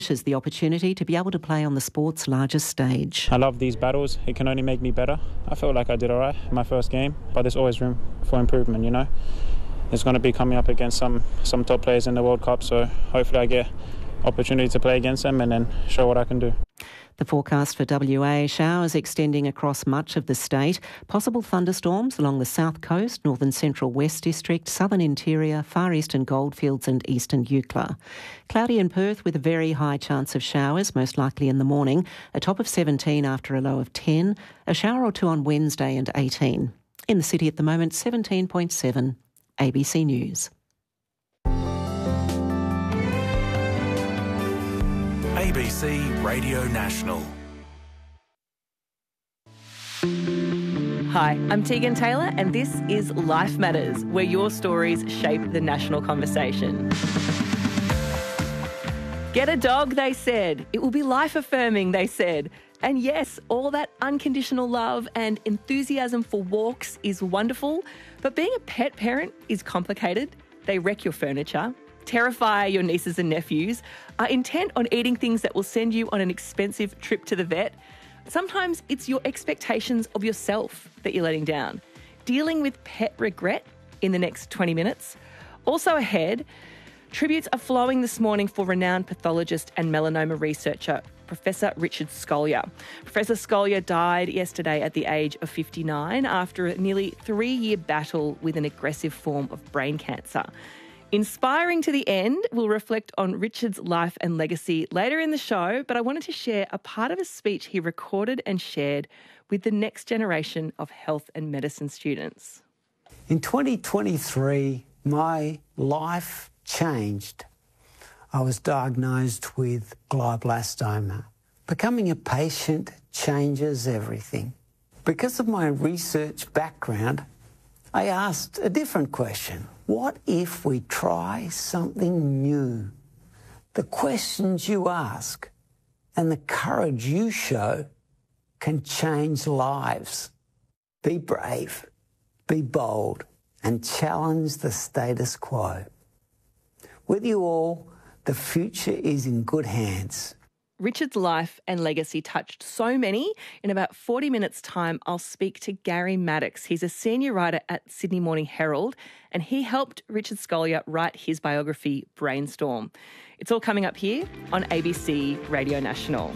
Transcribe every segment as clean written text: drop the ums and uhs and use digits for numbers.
Has the opportunity to be able to play on the sport's largest stage. I love these battles. It can only make me better. I feel like I did all right in my first game, but there's always room for improvement, you know. It's going to be coming up against some top players in the World Cup, so hopefully I get opportunity to play against them and then show what I can do. The forecast for WA: showers extending across much of the state. Possible thunderstorms along the south coast, northern central West District, southern interior, far eastern Goldfields and eastern Eucla. Cloudy in Perth with a very high chance of showers, most likely in the morning. A top of 17 after a low of 10. A shower or two on Wednesday and 18. In the city at the moment, 17.7. ABC News. ABC Radio National. Hi, I'm Tegan Taylor and this is Life Matters, where your stories shape the national conversation. Get a dog, they said. It will be life-affirming, they said. And yes, all that unconditional love and enthusiasm for walks is wonderful, but being a pet parent is complicated. They wreck your furniture, terrify your nieces and nephews, are intent on eating things that will send you on an expensive trip to the vet. Sometimes it's your expectations of yourself that you're letting down. Dealing with pet regret in the next 20 minutes. Also ahead, tributes are flowing this morning for renowned pathologist and melanoma researcher, Professor Richard Scolyer. Professor Scolyer died yesterday at the age of 59 after a nearly 3-year battle with an aggressive form of brain cancer. Inspiring to the end, we'll reflect on Richard's life and legacy later in the show, but I wanted to share a part of a speech he recorded and shared with the next generation of health and medicine students. In 2023, my life changed. I was diagnosed with glioblastoma. Becoming a patient changes everything. Because of my research background, I asked a different question. What if we try something new? The questions you ask and the courage you show can change lives. Be brave, be bold, and challenge the status quo. With you all, the future is in good hands. Richard's life and legacy touched so many. In about 40 minutes' time, I'll speak to Gary Maddox. He's a senior writer at Sydney Morning Herald, and he helped Richard Scolyer write his biography, Brainstorm. It's all coming up here on ABC Radio National.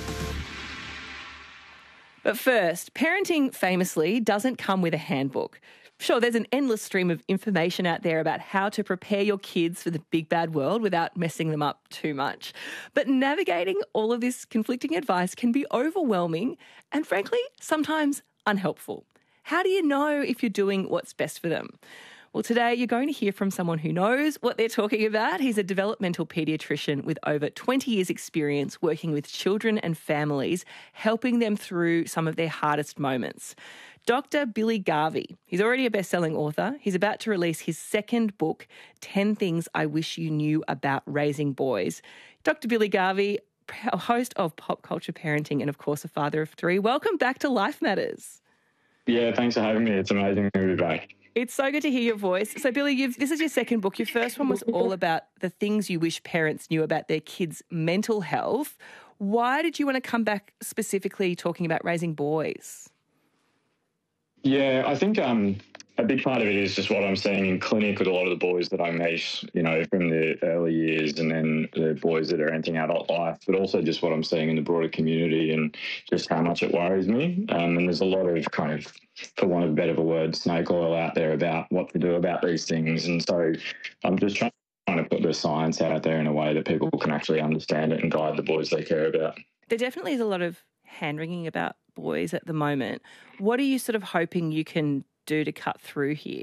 But first, parenting famously doesn't come with a handbook. Sure, there's an endless stream of information out there about how to prepare your kids for the big bad world without messing them up too much. But navigating all of this conflicting advice can be overwhelming and, frankly, sometimes unhelpful. How do you know if you're doing what's best for them? Well, today you're going to hear from someone who knows what they're talking about. He's a developmental paediatrician with over 20 years' experience working with children and families, helping them through some of their hardest moments. Dr. Billy Garvey. He's already a best-selling author. He's about to release his second book, 10 Things I Wish You Knew About Raising Boys. Dr. Billy Garvey, host of Pop Culture Parenting and, of course, a father of 3. Welcome back to Life Matters. Yeah, thanks for having me. It's amazing to be back. It's so good to hear your voice. So, Billy, this is your second book. Your first one was all about the things you wish parents knew about their kids' mental health. Why did you want to come back specifically talking about raising boys? Yeah, I think a big part of it is just what I'm seeing in clinic with a lot of the boys that I meet, you know, from the early years and then the boys that are entering adult life, but also just what I'm seeing in the broader community and just how much it worries me. And there's a lot of kind of, for want of a better word, snake oil out there about what to do about these things. And so I'm just trying to put the science out there in a way that people can actually understand it and guide the boys they care about. There definitely is a lot of hand-wringing about boys at the moment. What are you sort of hoping you can do to cut through here?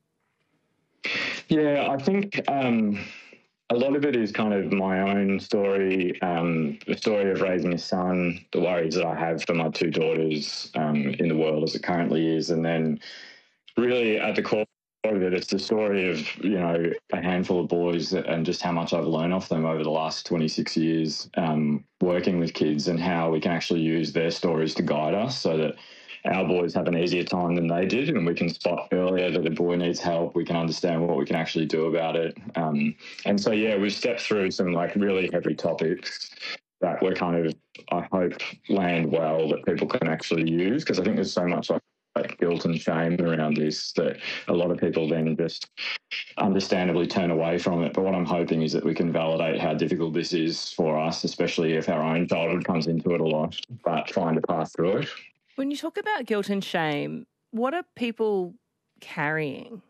Yeah, I think a lot of it is kind of my own story, the story of raising a son, the worries that I have for my 2 daughters in the world as it currently is, and then really at the core of it, it's the story of, you know, a handful of boys and just how much I've learned off them over the last 26 years working with kids and how we can actually use their stories to guide us so that our boys have an easier time than they did, and we can spot earlier that a boy needs help. We can understand what we can actually do about it. And so, yeah, we've stepped through some like really heavy topics that we're kind of, I hope, land well that people can actually use, because I think there's so much like guilt and shame around this that a lot of people then just understandably turn away from it. But what I'm hoping is that we can validate how difficult this is for us, especially if our own childhood comes into it a lot, but find a path through it. When you talk about guilt and shame, what are people carrying?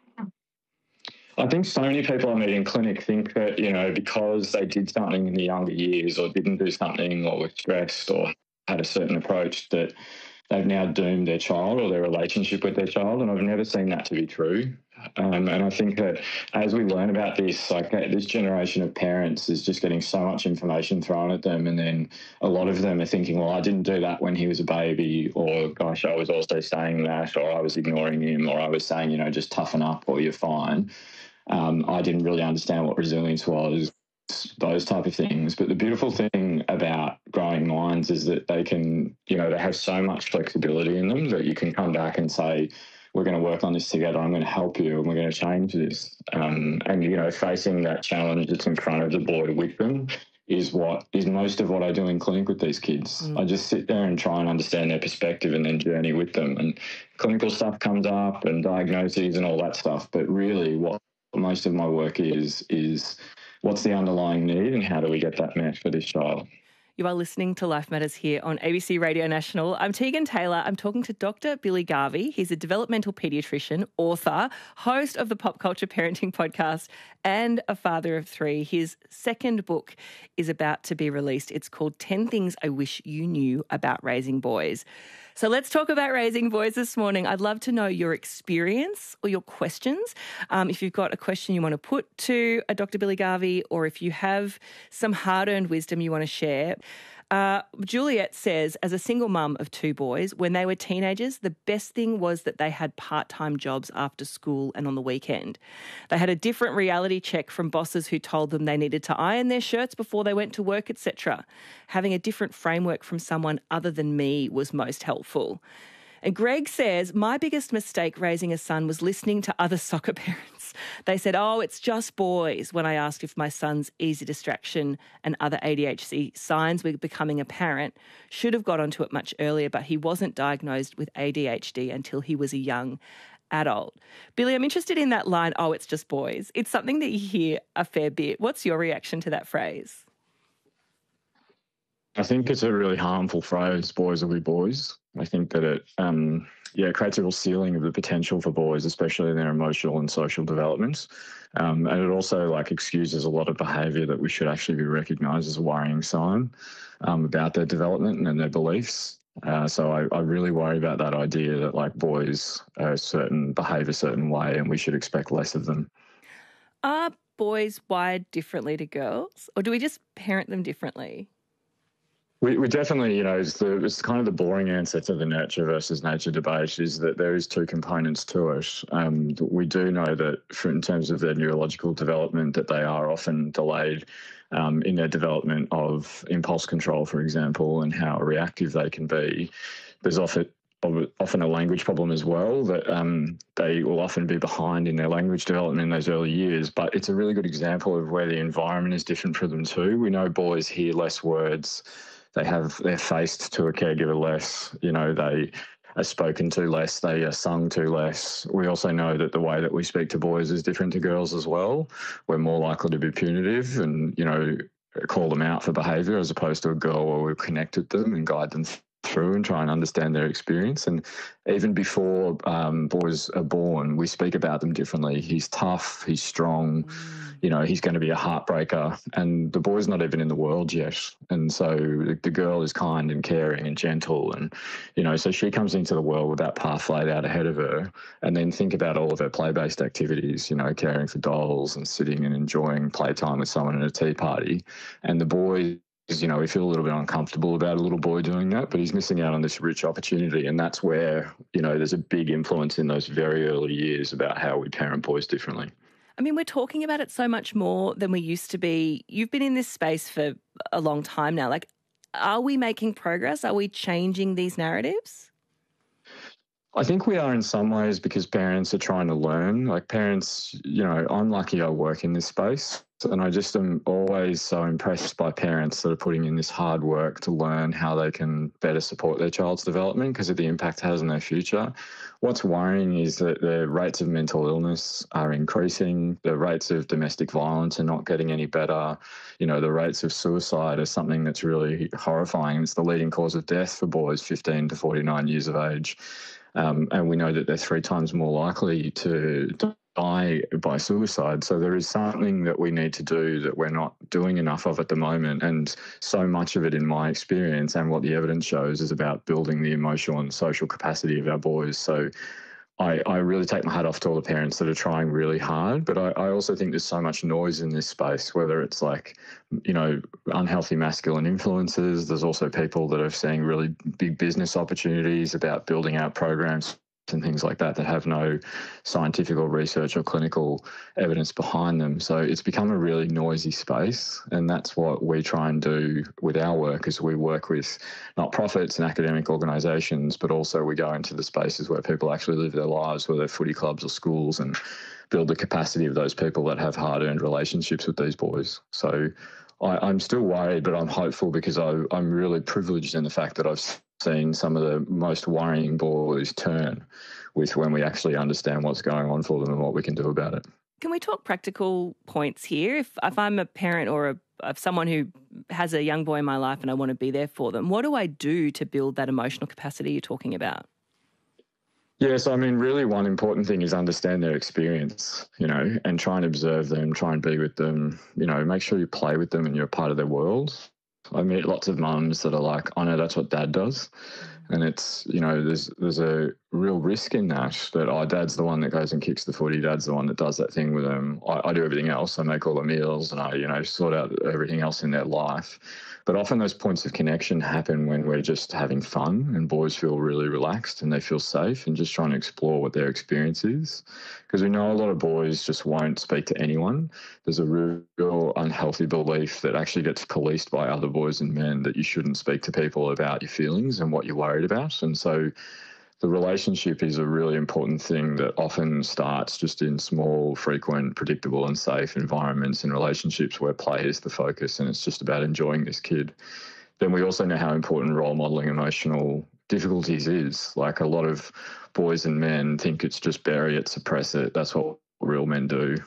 I think so many people I meet in clinic think that, you know, because they did something in the younger years or didn't do something or were stressed or had a certain approach, that they've now doomed their child or their relationship with their child. And I've never seen that to be true. And I think that as we learn about this, like this generation of parents is just getting so much information thrown at them. And then a lot of them are thinking, well, I didn't do that when he was a baby, or gosh, I was also saying that, or I was ignoring him, or I was saying, you know, just toughen up or you're fine. I didn't really understand what resilience was, those type of things. But the beautiful thing about growing minds is that they can, you know, they have so much flexibility in them that you can come back and say, we're going to work on this together, I'm going to help you, and we're going to change this. And, you know, facing that challenge that's in front of the boy with them is most of what I do in clinic with these kids. I just sit there and try and understand their perspective and then journey with them. And clinical stuff comes up and diagnoses and all that stuff. But really what most of my work is what's the underlying need and how do we get that met for this child? You are listening to Life Matters here on ABC Radio National. I'm Tegan Taylor. I'm talking to Dr. Billy Garvey. He's a developmental paediatrician, author, host of the Pop Culture Parenting podcast, and a father of three. His second book is about to be released. It's called 10 Things I Wish You Knew About Raising Boys. So let's talk about raising boys this morning. I'd love to know your experience or your questions. If you've got a question you want to put to Dr. Billy Garvey, or if you have some hard-earned wisdom you want to share. Juliet says, as a single mum of two boys, when they were teenagers, the best thing was that they had part-time jobs after school and on the weekend. They had a different reality check from bosses who told them they needed to iron their shirts before they went to work, etc. Having a different framework from someone other than me was most helpful. And Greg says, my biggest mistake raising a son was listening to other soccer parents. They said, oh, it's just boys, when I asked if my son's easy distraction and other ADHD signs were becoming apparent. Should have got onto it much earlier, but he wasn't diagnosed with ADHD until he was a young adult. Billy, I'm interested in that line, oh, it's just boys. It's something that you hear a fair bit. What's your reaction to that phrase? I think it's a really harmful phrase, boys will be boys. I think that it creates a real ceiling of the potential for boys, especially in their emotional and social developments. And it also excuses a lot of behaviour that we should actually be recognised as a worrying sign about their development and their beliefs. So I really worry about that idea that boys behave a certain way and we should expect less of them. Are boys wired differently to girls, or do we just parent them differently? We definitely, it's kind of the boring answer to the nurture versus nature debate is that there is two components to it. We do know that in terms of their neurological development that they are often delayed in their development of impulse control, for example, and how reactive they can be. There's often a language problem as well, that they will often be behind in their language development in those early years. But it's a really good example of where the environment is different for them too. We know boys hear less words. They're faced to a caregiver less, they are spoken to less, they are sung to less. We also know that the way that we speak to boys is different to girls as well. We're more likely to be punitive and, call them out for behaviour as opposed to a girl where we've connected them and guide them through and try and understand their experience. And even before boys are born, we speak about them differently. He's tough, he's strong, he's going to be a heartbreaker, and the boy's not even in the world yet. And so the girl is kind and caring and gentle, and, so she comes into the world with that path laid out ahead of her. And then think about all of her play-based activities, caring for dolls and sitting and enjoying playtime with someone at a tea party. And the boy, we feel a little bit uncomfortable about a little boy doing that, but he's missing out on this rich opportunity. And that's where, there's a big influence in those very early years about how we parent boys differently. I mean, we're talking about it so much more than we used to be. You've been in this space for a long time now. Are we making progress? Are we changing these narratives? I think we are in some ways because parents are trying to learn. Like parents, I'm lucky I work in this space. And I just am always so impressed by parents that are putting in this hard work to learn how they can better support their child's development because of the impact it has on their future. What's worrying is that the rates of mental illness are increasing. The rates of domestic violence are not getting any better. The rates of suicide are something that's really horrifying. It's the leading cause of death for boys 15 to 49 years of age. And we know that they're 3 times more likely to die by suicide. So there is something that we need to do that we're not doing enough of at the moment. And so much of it, in my experience and what the evidence shows, is about building the emotional and social capacity of our boys. So I really take my hat off to all the parents that are trying really hard, but I also think there's so much noise in this space, whether it's like, unhealthy masculine influences. There's also people that are seeing really big business opportunities about building out programs and things like that have no scientific or research or clinical evidence behind them. So it's become a really noisy space, and that's what we try and do with our work. Is we work with not-profits and academic organisations, but also we go into the spaces where people actually live their lives, whether they're footy clubs or schools, and build the capacity of those people that have hard-earned relationships with these boys. So I'm still worried, but I'm hopeful because I'm really privileged in the fact that I've seen some of the most worrying boys turn with when we actually understand what's going on for them and what we can do about it. Can we talk practical points here? If I'm a parent or someone who has a young boy in my life and I want to be there for them, what do I do to build that emotional capacity you're talking about? Yes, I mean, really one important thing is understand their experience, and try and observe them, try and be with them, make sure you play with them and you're a part of their world. I meet lots of mums that are like, I know that's what dad does. And it's, there's a real risk in that dad's the one that goes and kicks the footy, dad's the one that does that thing with them. I do everything else. I make all the meals and I, sort out everything else in their life. But often those points of connection happen when we're just having fun and boys feel really relaxed and they feel safe and just trying to explore what their experience is. Because we know a lot of boys just won't speak to anyone. There's a real unhealthy belief that actually gets policed by other boys and men that you shouldn't speak to people about your feelings and what you're worried about. And so the relationship is a really important thing that often starts just in small, frequent, predictable and safe environments and relationships where play is the focus and it's just about enjoying this kid. Then we also know how important role modelling emotional difficulties is. Like a lot of boys and men think it's just bury it, suppress it. That's what real men do.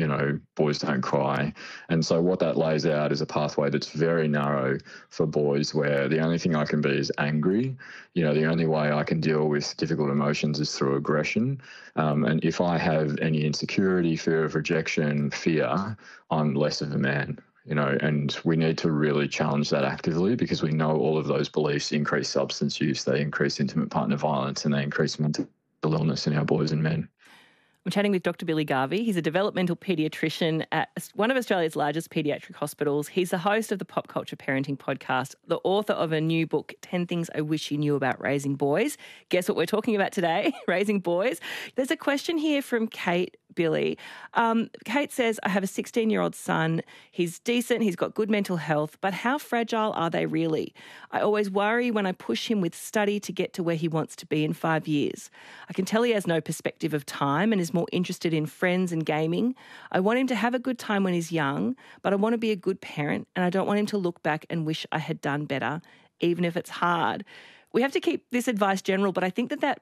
Boys don't cry. And so what that lays out is a pathway that's very narrow for boys where the only thing I can be is angry. The only way I can deal with difficult emotions is through aggression. And if I have any insecurity, fear of rejection, fear, I'm less of a man. And we need to really challenge that actively because we know all of those beliefs increase substance use, they increase intimate partner violence, and they increase mental illness in our boys and men. I'm chatting with Dr. Billy Garvey. He's a developmental paediatrician at one of Australia's largest paediatric hospitals. He's the host of the Pop Culture Parenting podcast, the author of a new book, 10 Things I Wish You Knew About Raising Boys. Guess what we're talking about today? Raising boys. There's a question here from Kate, Billy. Kate says, I have a 16-year-old son. He's decent, he's got good mental health, but how fragile are they really? I always worry when I push him with study to get to where he wants to be in 5 years. I can tell he has no perspective of time and is more interested in friends and gaming. I want him to have a good time when he's young, but I want to be a good parent and I don't want him to look back and wish I had done better, even if it's hard. We have to keep this advice general, but I think that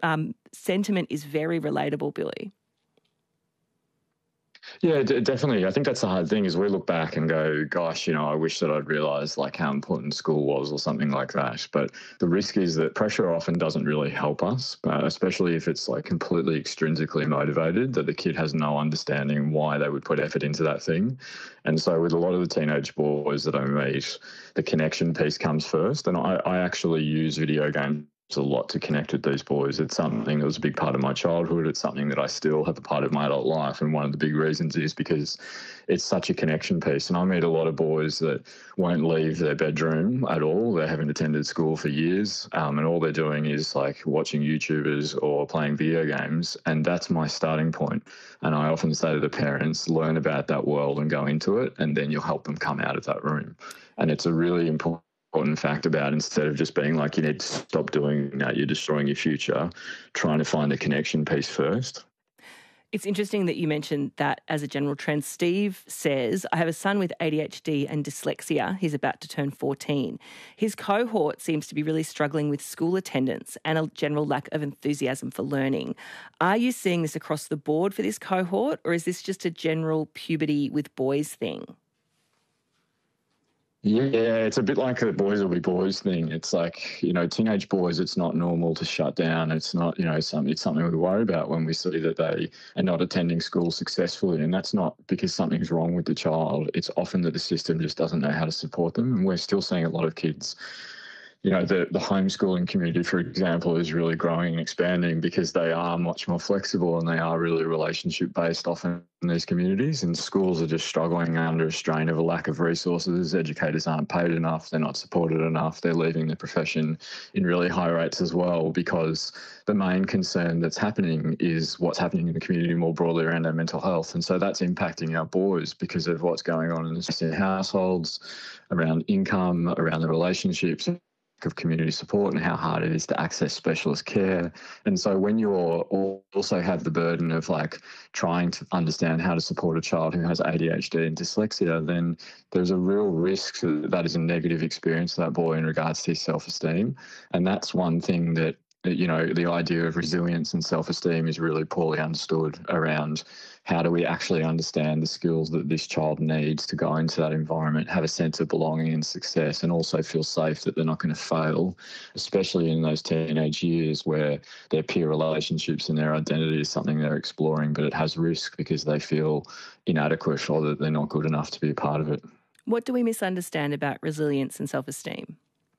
sentiment is very relatable, Billy. Yeah, definitely. I think that's the hard thing is we look back and go, gosh, I wish that I'd realised like how important school was or something like that. But the risk is that pressure often doesn't really help us, especially if it's like completely extrinsically motivated, that the kid has no understanding why they would put effort into that thing. And so with a lot of the teenage boys that I meet, the connection piece comes first. And I actually use video games a lot to connect with these boys. It's something that was a big part of my childhood. It's something that I still have a part of my adult life. And one of the big reasons is because it's such a connection piece. And I meet a lot of boys that won't leave their bedroom at all. They haven't attended school for years. And all they're doing is like watching YouTubers or playing video games. And that's my starting point. And I often say to the parents, learn about that world and go into it. And then you'll help them come out of that room. And it's a really important important fact about, instead of just being like, you need to stop doing that, you're destroying your future, trying to find the connection piece first. It's interesting that you mentioned that as a general trend. Steve says, I have a son with ADHD and dyslexia. He's about to turn 14. His cohort seems to be really struggling with school attendance and a general lack of enthusiasm for learning. Are you seeing this across the board for this cohort, or is this just a general puberty with boys thing? Yeah, it's a bit like the boys will be boys thing. It's like, teenage boys, it's not normal to shut down. It's not, it's something we worry about when we see that they are not attending school successfully. And that's not because something's wrong with the child. It's often that the system just doesn't know how to support them. And we're still seeing a lot of kids, the homeschooling community, for example, is really growing and expanding because they are much more flexible and they are really relationship-based often in these communities, and schools are just struggling under a strain of a lack of resources. Educators aren't paid enough, they're not supported enough, they're leaving the profession in really high rates as well, because the main concern that's happening is what's happening in the community more broadly around their mental health. And so that's impacting our boys because of what's going on in the households, around income, around the relationships, of community support, and how hard it is to access specialist care. And so when you also have the burden of like trying to understand how to support a child who has ADHD and dyslexia, then there's a real risk that is a negative experience for that boy in regards to his self-esteem. And that's one thing that, the idea of resilience and self-esteem is really poorly understood around how do we actually understand the skills that this child needs to go into that environment, have a sense of belonging and success, and also feel safe that they're not going to fail, especially in those teenage years where their peer relationships and their identity is something they're exploring, but it has risk because they feel inadequate or that they're not good enough to be a part of it. What do we misunderstand about resilience and self-esteem?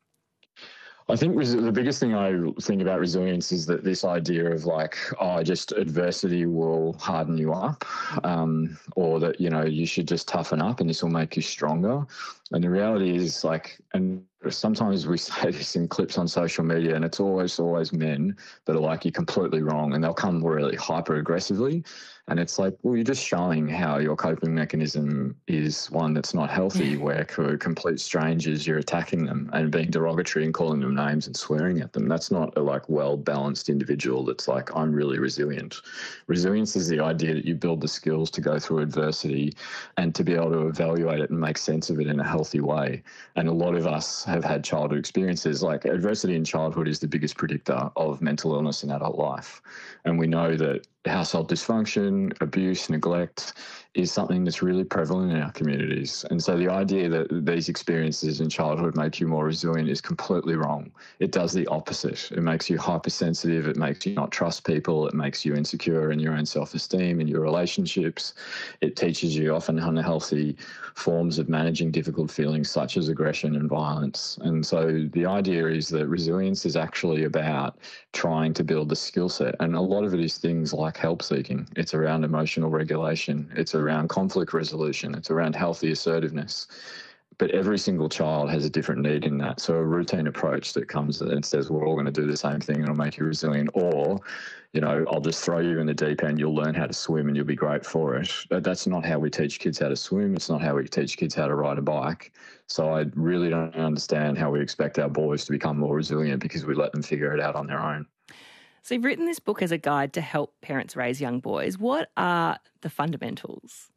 I think the biggest thing I think about resilience is that this idea of like, just adversity will harden you up, or that, you should just toughen up and this will make you stronger. And the reality is like, and sometimes we say this in clips on social media, and it's always men that are like, you're completely wrong, and they'll come really hyper aggressively. And it's like, well, you're just showing how your coping mechanism is one that's not healthy, where for complete strangers, you're attacking them and being derogatory and calling them names and swearing at them. That's not a like well-balanced individual that's like, I'm really resilient. Resilience is the idea that you build the skills to go through adversity and to be able to evaluate it and make sense of it in a healthy way. And a lot of us have had childhood experiences. Like adversity in childhood is the biggest predictor of mental illness in adult life. And we know that household dysfunction, abuse, neglect is something that's really prevalent in our communities. And so the idea that these experiences in childhood make you more resilient is completely wrong. It does the opposite. It makes you hypersensitive. It makes you not trust people. It makes you insecure in your own self-esteem, in your relationships. It teaches you often unhealthy forms of managing difficult feelings such as aggression and violence. And so the idea is that resilience is actually about trying to build the skill set. And a lot of it is things like help seeking. It's around emotional regulation. It's around conflict resolution. It's around healthy assertiveness. But every single child has a different need in that. So a routine approach that comes and says, we're all going to do the same thing and it'll make you resilient, or, I'll just throw you in the deep end, you'll learn how to swim and you'll be great for it. But that's not how we teach kids how to swim. It's not how we teach kids how to ride a bike. So I really don't understand how we expect our boys to become more resilient because we let them figure it out on their own. So you've written this book as a guide to help parents raise young boys. What are the fundamentals?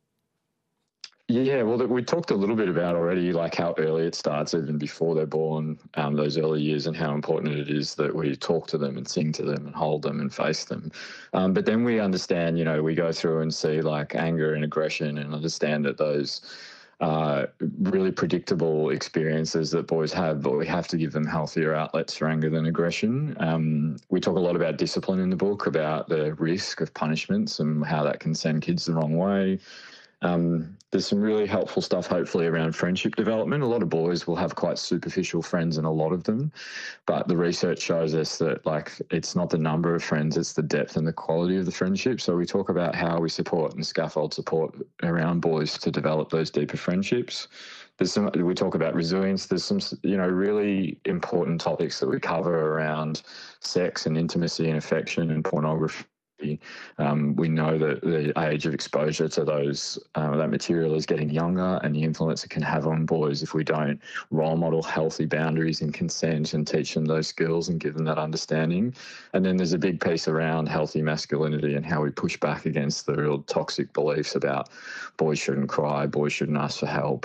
Yeah, well, we talked a little bit about already, like how early it starts, even before they're born, those early years, and how important it is that we talk to them and sing to them and hold them and face them. But then we understand, we go through and see like anger and aggression and understand that those really predictable experiences that boys have, but we have to give them healthier outlets for anger than aggression. We talk a lot about discipline in the book, about the risk of punishments and how that can send kids the wrong way. There's some really helpful stuff, hopefully, around friendship development. A lot of boys will have quite superficial friends, and a lot of them, but the research shows us that like it's not the number of friends, it's the depth and the quality of the friendship. So we talk about how we support and scaffold support around boys to develop those deeper friendships. We talk about resilience. There's some, really important topics that we cover around sex and intimacy and affection and pornography We know that the age of exposure to those that material is getting younger, and the influence it can have on boys if we don't role model healthy boundaries and consent and teach them those skills and give them that understanding. And then there's a big piece around healthy masculinity and how we push back against the real toxic beliefs about boys shouldn't cry, boys shouldn't ask for help,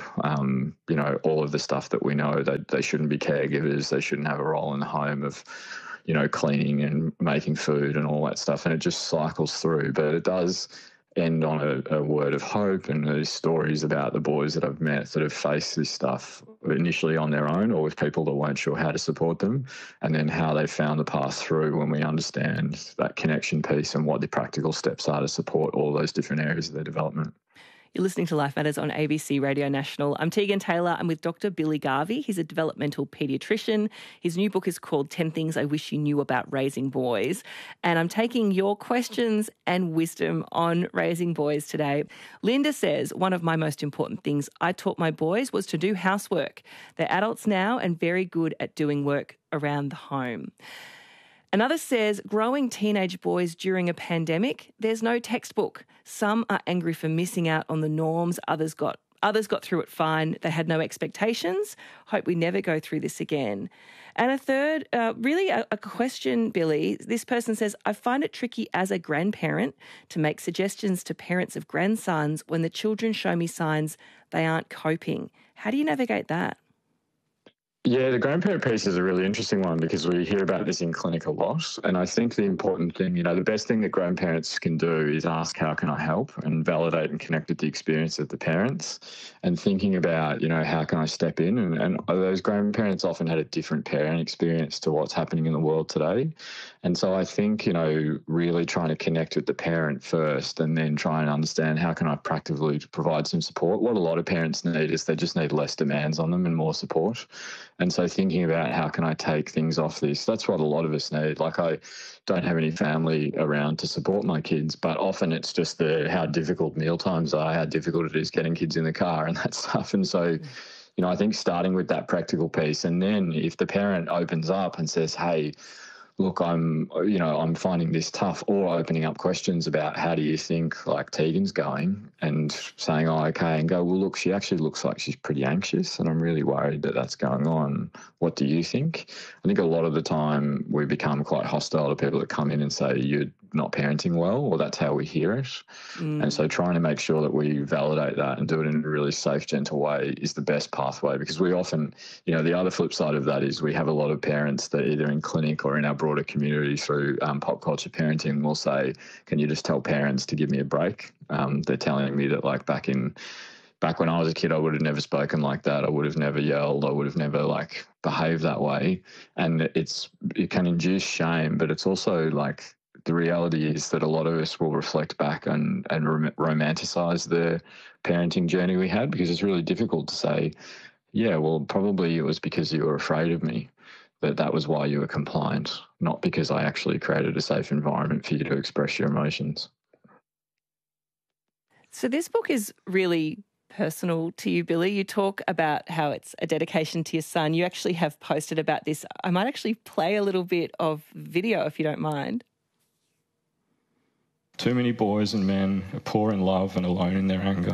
all of the stuff that we know, that they shouldn't be caregivers, they shouldn't have a role in the home of cleaning and making food and all that stuff. And it just cycles through. But it does end on a word of hope, and these stories about the boys that I've met that have faced this stuff initially on their own or with people that weren't sure how to support them, and then how they found the path through when we understand that connection piece and what the practical steps are to support all those different areas of their development. You're listening to Life Matters on ABC Radio National. I'm Tegan Taylor. I'm with Dr. Billy Garvey. He's a developmental paediatrician. His new book is called 10 Things I Wish You Knew About Raising Boys. And I'm taking your questions and wisdom on raising boys today. Linda says, one of my most important things I taught my boys was to do housework. They're adults now and very good at doing work around the home. Another says, growing teenage boys during a pandemic, there's no textbook. Some are angry for missing out on the norms. Others got through it fine. They had no expectations. Hope we never go through this again. And a third, really a question, Billy. This person says, I find it tricky as a grandparent to make suggestions to parents of grandsons when the children show me signs they aren't coping. How do you navigate that? Yeah, the grandparent piece is a really interesting one because we hear about this in clinic a lot. And I think the important thing, the best thing that grandparents can do is ask, how can I help, and validate and connect with the experience of the parents, and thinking about, how can I step in? And those grandparents often had a different parent experience to what's happening in the world today. And so I think, really trying to connect with the parent first and then try and understand how can I practically provide some support. What a lot of parents need is they just need less demands on them and more support. And so thinking about how can I take things off this, that's what a lot of us need. Like, I don't have any family around to support my kids, but often it's just how difficult mealtimes are, how difficult it is getting kids in the car and that stuff. And so, I think starting with that practical piece, and then if the parent opens up and says, hey, look, I'm finding this tough, or opening up questions about how do you think like Tegan's going, and saying, oh, okay, and go, well, look, she actually looks like she's pretty anxious and I'm really worried that that's going on. What do you think? I think a lot of the time we become quite hostile to people that come in and say, you're not parenting well, or that's how we hear it. And so trying to make sure that we validate that and do it in a really safe, gentle way is the best pathway, because we often, the other flip side of that is we have a lot of parents that either in clinic or in our broader community through pop culture parenting will say, can you just tell parents to give me a break? They're telling me that back when I was a kid, I would have never spoken like that. I would have never yelled. I would have never behaved that way. And it can induce shame, but it's also the reality is that a lot of us will reflect back and romanticize the parenting journey we had, because it's really difficult to say, yeah, well, probably it was because you were afraid of me, that was why you were compliant, not because I actually created a safe environment for you to express your emotions. So this book is really personal to you, Billy. You talk about how it's a dedication to your son. You actually have posted about this. I might actually play a little bit of video if you don't mind. Too many boys and men are poor in love and alone in their anger.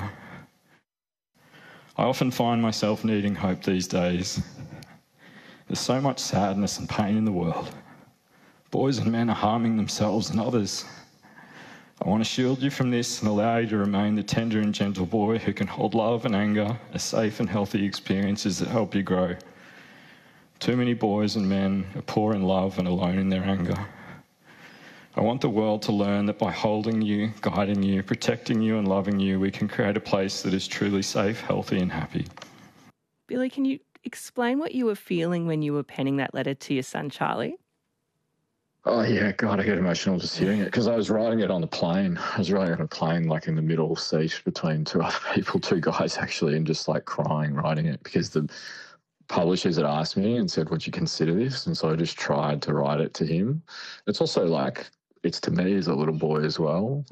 I often find myself needing hope these days. There's so much sadness and pain in the world. Boys and men are harming themselves and others. I want to shield you from this and allow you to remain the tender and gentle boy who can hold love and anger as safe and healthy experiences that help you grow. Too many boys and men are poor in love and alone in their anger. I want the world to learn that by holding you, guiding you, protecting you and loving you, we can create a place that is truly safe, healthy and happy. Billy, can you explain what you were feeling when you were penning that letter to your son, Charlie? Oh, yeah, God, I get emotional just hearing it, because I was writing it on the plane. I was writing it on a plane, in the middle seat between two other people, two guys actually, and just crying writing it, because the publishers had asked me and said, would you consider this? And so I just tried to write it to him. It's also it's to me as a little boy as well.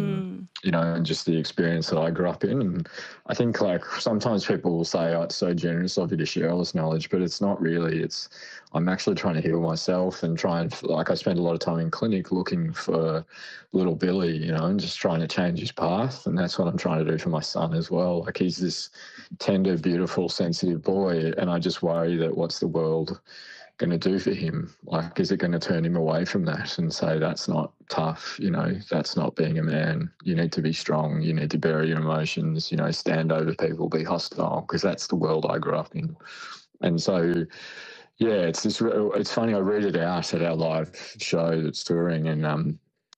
You know, and just the experience that I grew up in. And I think, like, sometimes people will say, oh, it's so generous of you to share all this knowledge, but it's not really. I'm actually trying to heal myself and I spend a lot of time in clinic looking for little Billy, you know, and just trying to change his path. And that's what I'm trying to do for my son as well. Like, he's this tender, beautiful, sensitive boy, and I just worry that what's the world going to do for him? Like, is it going to turn him away from that and say, that's not tough, you know, that's not being a man, you need to be strong, you need to bury your emotions, you know, stand over people, be hostile, because that's the world I grew up in. And so, yeah, it's funny, I read it out at our live show that's touring, and I'm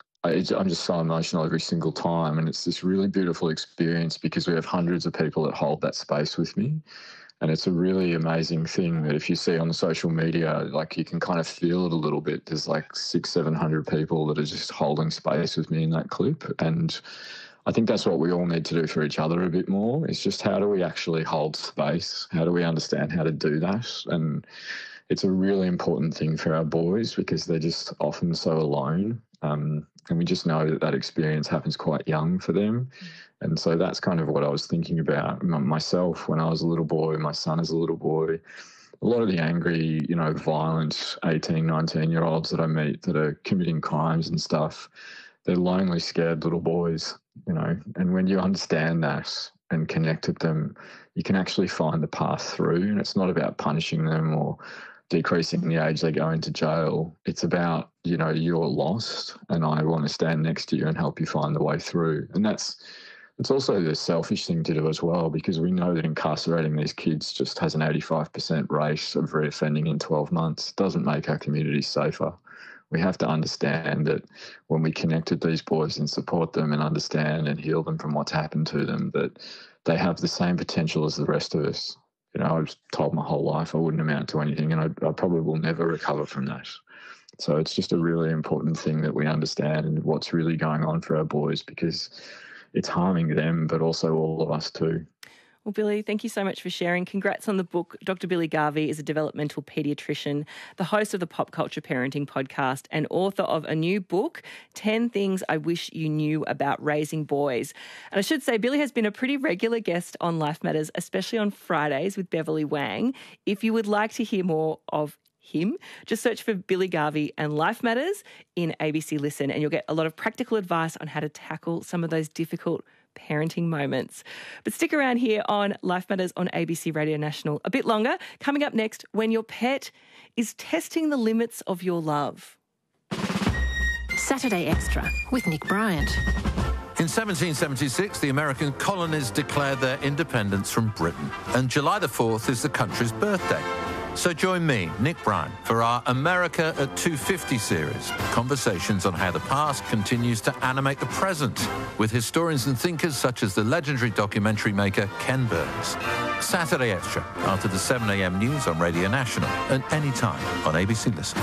just so emotional every single time, and it's this really beautiful experience because we have hundreds of people that hold that space with me. And it's a really amazing thing that if you see on the social media, like, you can kind of feel it a little bit. There's like 600-700 people that are just holding space with me in that clip. And I think that's what we all need to do for each other a bit more. It's just, how do we actually hold space? How do we understand how to do that? And it's a really important thing for our boys because they're just often so alone. And we just know that experience happens quite young for them. And so that's kind of what I was thinking about myself when I was a little boy, my son is a little boy. A lot of the angry, you know, violent 18, 19-year-olds that I meet that are committing crimes and stuff, they're lonely, scared little boys, you know. And when you understand that and connect with them, you can actually find the path through. And it's not about punishing them or decreasing the age they go into jail. It's about, you know, you're lost and I want to stand next to you and help you find the way through. And it's also the selfish thing to do as well, because we know that incarcerating these kids just has an 85% rate of reoffending in 12 months. It doesn't make our communities safer. We have to understand that when we connect with these boys and support them and understand and heal them from what's happened to them, that they have the same potential as the rest of us. You know, I was told my whole life I wouldn't amount to anything, and I probably will never recover from that. So it's just a really important thing that we understand what's really going on for our boys, because it's harming them, but also all of us too. Well, Billy, thank you so much for sharing. Congrats on the book. Dr. Billy Garvey is a developmental paediatrician, the host of the Pop Culture Parenting podcast, and author of a new book, 10 Things I Wish You Knew About Raising Boys. And I should say, Billy has been a pretty regular guest on Life Matters, especially on Fridays with Beverly Wang. If you would like to hear more of him, just search for Billy Garvey and Life Matters in ABC Listen, and you'll get a lot of practical advice on how to tackle some of those difficult parenting moments. But stick around here on Life Matters on ABC Radio National a bit longer. Coming up next, when your pet is testing the limits of your love. Saturday Extra with Nick Bryant. In 1776, the American colonies declared their independence from Britain, and July the 4th is the country's birthday. So join me, Nick Bryant, for our America at 250 series, conversations on how the past continues to animate the present, with historians and thinkers such as the legendary documentary maker Ken Burns. Saturday Extra, after the 7 a.m. news on Radio National, and anytime on ABC Listen.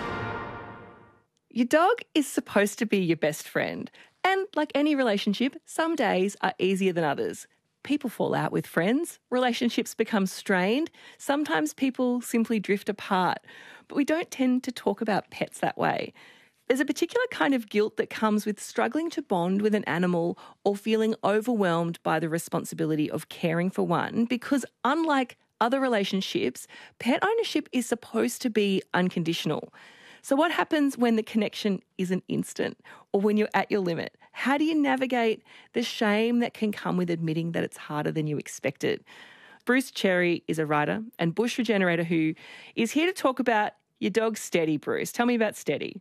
Your dog is supposed to be your best friend. And like any relationship, some days are easier than others. People fall out with friends, relationships become strained, sometimes people simply drift apart. But we don't tend to talk about pets that way. There's a particular kind of guilt that comes with struggling to bond with an animal or feeling overwhelmed by the responsibility of caring for one, because unlike other relationships, pet ownership is supposed to be unconditional. So what happens when the connection isn't instant or when you're at your limit? How do you navigate the shame that can come with admitting that it's harder than you expected? Bruce Cherry is a writer and bush regenerator who is here to talk about your dog Steady. Bruce, tell me about Steady.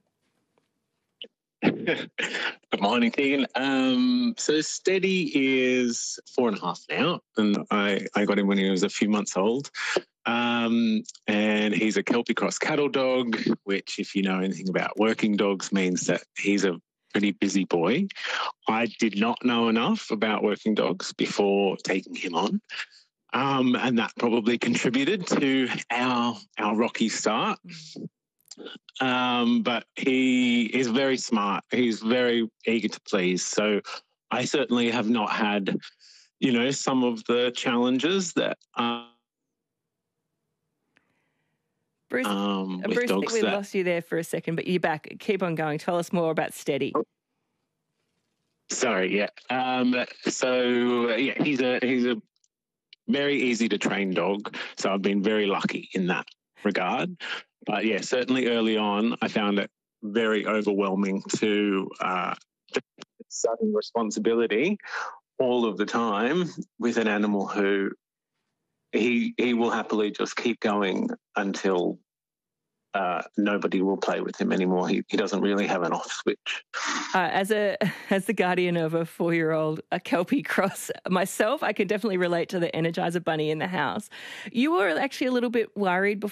Good morning, Keegan. So Steady is 4.5 now, and I got him when he was a few months old. And he's a Kelpie Cross cattle dog, which, if you know anything about working dogs, means that he's a pretty busy boy. I did not know enough about working dogs before taking him on. And that probably contributed to our rocky start. But he is very smart. He's very eager to please. So I certainly have not had, some of the challenges that... Bruce, with Bruce, I think dogs we that... lost you there for a second, but you're back. Keep on going. Tell us more about Steady. Sorry, yeah. He's a very easy to train dog. So I've been very lucky in that regard. But yeah, certainly early on, I found it very overwhelming to sudden responsibility all of the time with an animal who he will happily just keep going until nobody will play with him anymore. He doesn't really have an off switch. As the guardian of a 4-year-old a Kelpie cross myself, I can definitely relate to the Energizer Bunny in the house. You were actually a little bit worried before